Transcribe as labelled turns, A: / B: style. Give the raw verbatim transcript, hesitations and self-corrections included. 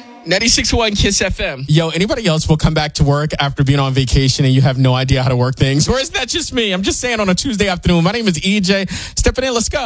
A: ninety-six point one Kiss F M.
B: Yo, anybody else will come back to work after being on vacation and you have no idea how to work things? Or is that just me? I'm just saying on a Tuesday afternoon. My name is E J. Stepping in, let's go.